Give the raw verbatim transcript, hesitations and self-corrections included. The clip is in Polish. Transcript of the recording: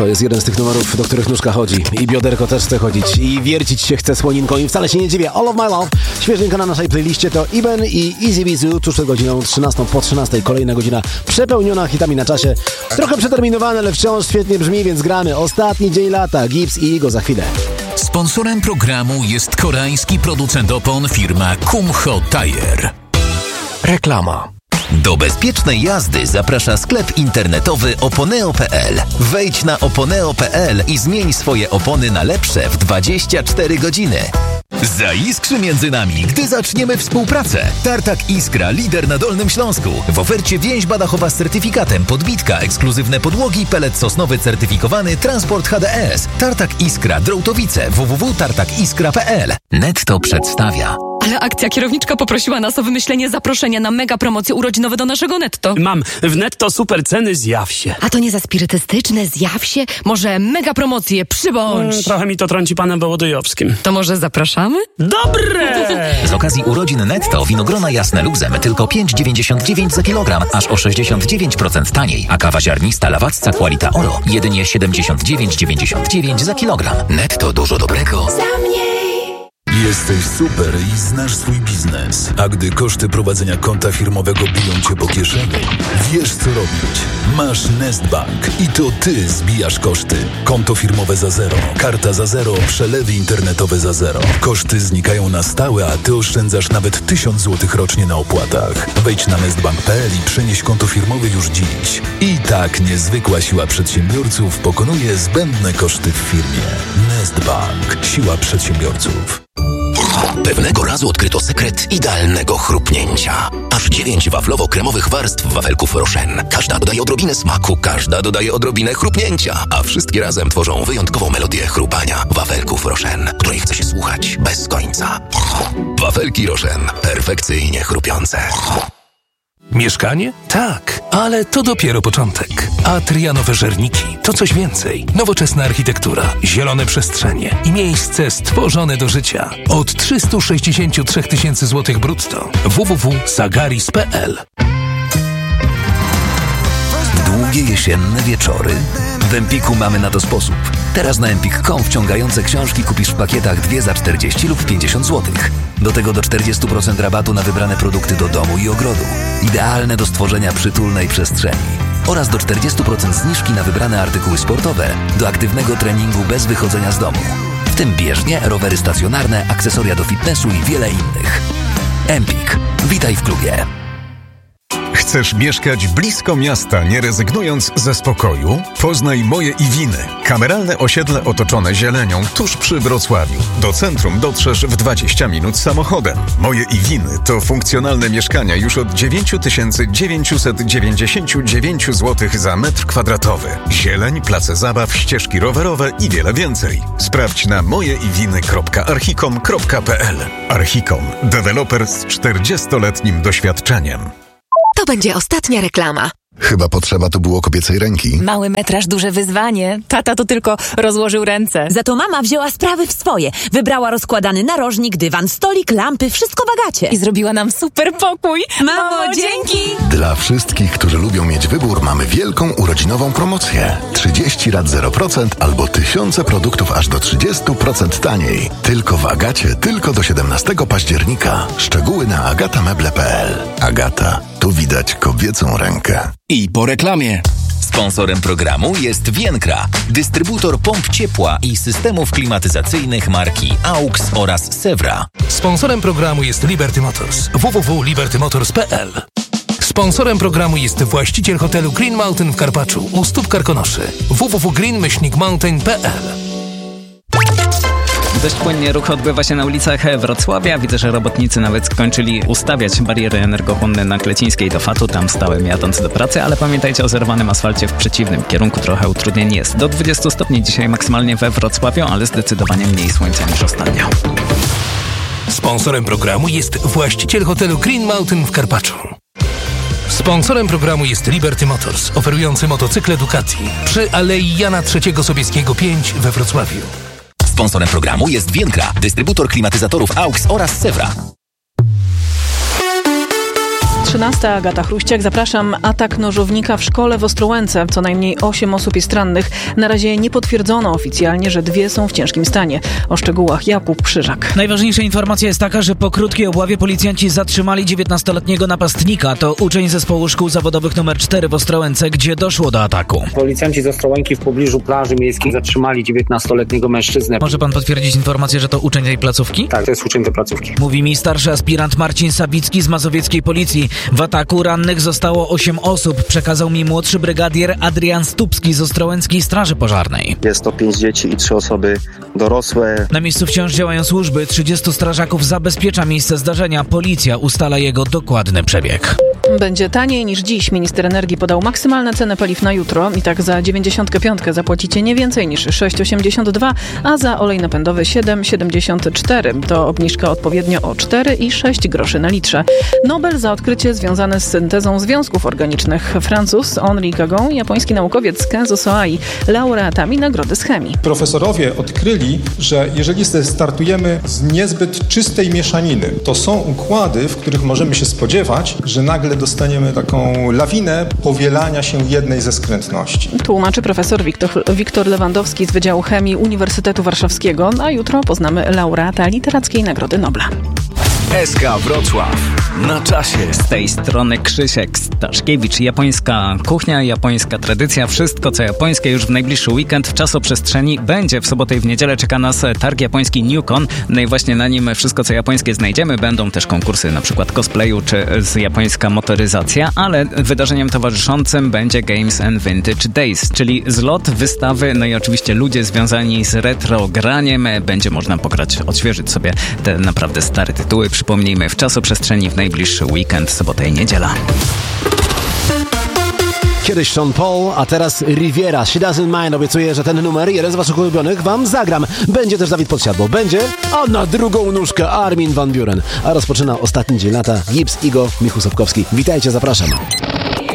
To jest jeden z tych numerów, do których nóżka chodzi. I bioderko też chce chodzić. I wiercić się chce słoninką. I wcale się nie dziwię. All of my love. Świeżynka na naszej playliście to Iben i Easy Bizu. Tuż przed godziną trzynastą po trzynastej. Kolejna godzina przepełniona hitami na czasie. Trochę przeterminowane, ale wciąż świetnie brzmi, więc gramy. Ostatni dzień lata. Gibbs i Igo za chwilę. Sponsorem programu jest koreański producent opon firma Kumho Tire. Reklama. Do bezpiecznej jazdy zaprasza sklep internetowy oponeo kropka pe el. Wejdź na oponeo kropka pe el i zmień swoje opony na lepsze w dwadzieścia cztery godziny. Zaiskrzy między nami, gdy zaczniemy współpracę. Tartak Iskra, lider na Dolnym Śląsku. W ofercie więźba dachowa z certyfikatem, podbitka, ekskluzywne podłogi, pelet sosnowy certyfikowany, transport H D S. Tartak Iskra, Drołtowice, w w w kropka tartak iskra kropka pe el. Netto przedstawia. Ale akcja, kierowniczka poprosiła nas o wymyślenie zaproszenia na mega promocje urodzinowe do naszego Netto. Mam, w Netto super ceny, zjaw się. A to nie za spirytystyczne, zjaw się? Może mega promocje, przybądź. Hmm, trochę mi to trąci panem Wołodyjowskim. To może zapraszamy? Dobre! Z okazji urodzin Netto winogrona jasne luzem tylko pięć dziewięćdziesiąt dziewięć za kilogram, aż o sześćdziesiąt dziewięć procent taniej, a kawa ziarnista Lawacka Qualita Oro jedynie siedemdziesiąt dziewięć dziewięćdziesiąt dziewięć za kilogram. Netto, dużo dobrego. Za mniej. Jesteś super i znasz swój biznes, a gdy koszty prowadzenia konta firmowego biją cię po kieszeni, wiesz co robić. Masz Nestbank i to ty zbijasz koszty. Konto firmowe za zero, karta za zero, przelewy internetowe za zero. Koszty znikają na stałe, a ty oszczędzasz nawet tysiąc złotych rocznie na opłatach. Wejdź na nestbank kropka pe el i przenieś konto firmowe już dziś. I tak niezwykła siła przedsiębiorców pokonuje zbędne koszty w firmie. Nestbank. Siła przedsiębiorców. Pewnego razu odkryto sekret idealnego chrupnięcia. Aż dziewięć waflowo-kremowych warstw wafelków Rochen. Każda dodaje odrobinę smaku, każda dodaje odrobinę chrupnięcia, a wszystkie razem tworzą wyjątkową melodię chrupania wafelków Rochen, której chce się słuchać bez końca. Wafelki Rochen. Perfekcyjnie chrupiące. Mieszkanie? Tak, ale to dopiero początek. Atria Nowe Żerniki to coś więcej. Nowoczesna architektura, zielone przestrzenie i miejsce stworzone do życia. Od trzysta sześćdziesiąt trzy tysięcy złotych brutto. w w w kropka sagaris kropka pe el. Długie jesienne wieczory? W Empiku mamy na to sposób. Teraz na empik kropka com wciągające książki kupisz w pakietach dwie za czterdzieści lub pięćdziesiąt złotych. Do tego do czterdzieści procent rabatu na wybrane produkty do domu i ogrodu. Idealne do stworzenia przytulnej przestrzeni. Oraz do czterdzieści procent zniżki na wybrane artykuły sportowe do aktywnego treningu bez wychodzenia z domu. W tym bieżnie, rowery stacjonarne, akcesoria do fitnessu i wiele innych. Empik. Witaj w klubie. Chcesz mieszkać blisko miasta, nie rezygnując ze spokoju? Poznaj Moje Iwiny. Kameralne osiedle otoczone zielenią tuż przy Wrocławiu. Do centrum dotrzesz w dwadzieścia minut samochodem. Moje Iwiny to funkcjonalne mieszkania już od dziewięć tysięcy dziewięćset dziewięćdziesiąt dziewięć złotych za metr kwadratowy. Zieleń, place zabaw, ścieżki rowerowe i wiele więcej. Sprawdź na mojeiwiny kropka archicom kropka pe el. Archicom. Deweloper z czterdziestoletnim doświadczeniem. To będzie ostatnia reklama. Chyba potrzeba tu było kobiecej ręki. Mały metraż, duże wyzwanie. Tata to tylko rozłożył ręce. Za to mama wzięła sprawy w swoje. Wybrała rozkładany narożnik, dywan, stolik, lampy, wszystko w Agacie. I zrobiła nam super pokój. Mamo, Mamo dzięki! Dla wszystkich, którzy lubią mieć wybór, mamy wielką urodzinową promocję. trzydzieści rat zero procent albo tysiące produktów aż do trzydzieści procent taniej. Tylko w Agacie, tylko do siedemnastego października. Szczegóły na agatameble kropka pe el. Agata. Tu widać kobiecą rękę. I po reklamie. Sponsorem programu jest Vienkra, dystrybutor pomp ciepła i systemów klimatyzacyjnych marki AUX oraz Sevra. Sponsorem programu jest Liberty Motors. w w w kropka liberty motors kropka pe el. Sponsorem programu jest właściciel hotelu Green Mountain w Karpaczu u stóp Karkonoszy. w w w kropka green mountain kropka pe el. Dość płynnie ruch odbywa się na ulicach Wrocławia. Widzę, że robotnicy nawet skończyli ustawiać bariery energochłonne na Klecińskiej do Fatu. Tam stałem jadąc do pracy, ale pamiętajcie o zerwanym asfalcie w przeciwnym kierunku. Trochę utrudnień jest. Do dwudziestu stopni dzisiaj maksymalnie we Wrocławiu, ale zdecydowanie mniej słońca niż ostatnio. Sponsorem programu jest właściciel hotelu Green Mountain w Karpaczu. Sponsorem programu jest Liberty Motors, oferujący motocykle Ducati przy Alei Jana trzeciego Sobieskiego pięć we Wrocławiu. Sponsorem programu jest Vienkra, dystrybutor klimatyzatorów AUX oraz Sevra. trzynasta. Agata Chruściak, zapraszam. Atak nożownika w szkole w Ostrołęce. Co najmniej osiem osób jest rannych. Na razie nie potwierdzono oficjalnie, że dwie są w ciężkim stanie. O szczegółach Jakub Krzyżak. Najważniejsza informacja jest taka, że po krótkiej obławie policjanci zatrzymali dziewiętnastoletniego napastnika. To uczeń zespołu szkół zawodowych numer cztery w Ostrołęce, gdzie doszło do ataku. Policjanci z Ostrołęki w pobliżu plaży miejskiej zatrzymali dziewiętnastoletniego mężczyznę. Może pan potwierdzić informację, że to uczeń tej placówki? Tak, to jest uczeń tej placówki. Mówi mi starszy aspirant Marcin Sabicki z mazowieckiej policji. W ataku rannych zostało osiem osób. Przekazał mi młodszy brygadier Adrian Stupski z Ostrołęckiej Straży Pożarnej. Jest to pięć dzieci i trzy osoby dorosłe. Na miejscu wciąż działają służby. trzydziestu strażaków zabezpiecza miejsce zdarzenia. Policja ustala jego dokładny przebieg. Będzie taniej niż dziś. Minister energii podał maksymalne ceny paliw na jutro. I tak za dziewięćdziesiątkę pięć zapłacicie nie więcej niż sześć osiemdziesiąt dwa, a za olej napędowy siedem siedemdziesiąt cztery. To obniżka odpowiednio o cztery i sześć groszy na litrze. Nobel za odkrycie związane z syntezą związków organicznych. Francuz Henri Cagon, japoński naukowiec Kenzo Soai, laureatami nagrody z chemii. Profesorowie odkryli, że jeżeli startujemy z niezbyt czystej mieszaniny, to są układy, w których możemy się spodziewać, że nagle dostaniemy taką lawinę powielania się jednej ze skrętności. Tłumaczy profesor Wiktor, Wiktor Lewandowski z Wydziału Chemii Uniwersytetu Warszawskiego, a jutro poznamy laureata Literackiej Nagrody Nobla. S K Wrocław. Na czasie. Z tej strony Krzysiek Staszkiewicz. Japońska kuchnia, japońska tradycja, wszystko co japońskie już w najbliższy weekend w czasoprzestrzeni będzie. W sobotę i w niedzielę czeka nas targ japoński Newcon. No i właśnie na nim wszystko co japońskie znajdziemy. Będą też konkursy na przykład cosplayu czy z japońska motoryzacja, ale wydarzeniem towarzyszącym będzie Games and Vintage Days, czyli zlot, wystawy, no i oczywiście ludzie związani z retro graniem. Będzie można pograć, odświeżyć sobie te naprawdę stare tytuły. Przypomnijmy, w czasoprzestrzeni w najbliższy weekend, sobota i niedziela. Kiedyś Sean Paul, a teraz Riviera. She Doesn't Mind. Obiecuję, że ten numer, jeden z waszych ulubionych, wam zagram. Będzie też Dawid Podsiadło. Będzie, a na drugą nóżkę Armin van Buuren. A rozpoczyna ostatni dzień lata Gibbs, Igo, Michu Sobkowski. Witajcie, zapraszam.